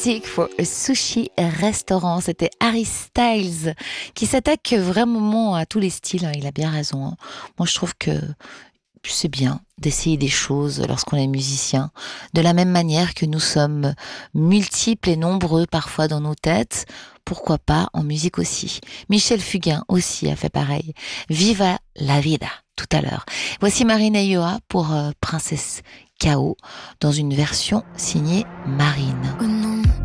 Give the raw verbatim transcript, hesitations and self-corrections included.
Music for a Sushi Restaurant. C'était Harry Styles qui s'attaque vraiment à tous les styles. Il a bien raison. Hein. Moi, je trouve que c'est bien d'essayer des choses lorsqu'on est musicien. De la même manière que nous sommes multiples et nombreux parfois dans nos têtes, pourquoi pas en musique aussi. Michel Fugain aussi a fait pareil. Viva la vida, tout à l'heure. Voici Marina Yoa pour euh, Princesse K O dans une version signée Marine. Oh non.